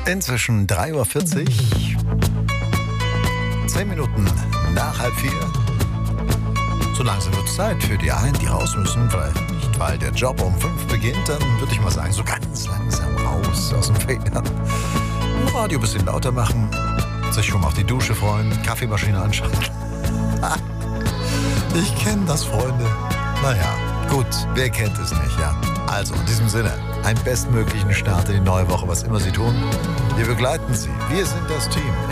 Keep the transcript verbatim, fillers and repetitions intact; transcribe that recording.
Inzwischen drei Uhr vierzig. Zehn Minuten nach halb vier. So langsam wird es Zeit für die einen, die raus müssen. Vielleicht nicht, weil der Job um fünf beginnt. Dann würde ich mal sagen, so ganz langsam raus aus dem Federn. Radio ein bisschen lauter machen. Sich schon mal auf die Dusche freuen. Kaffeemaschine anschalten. Ich kenne das, Freunde. Naja, gut, wer kennt es nicht, ja? Also, in diesem Sinne, einen bestmöglichen Start in die neue Woche, was immer Sie tun. Wir begleiten Sie. Wir sind das Team.